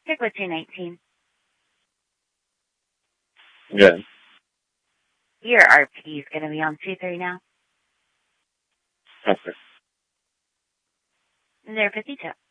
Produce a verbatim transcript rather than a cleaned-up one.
Stick with two nineteen. Good. Your R P is going to be on two three now. Okay. They're fifty-two.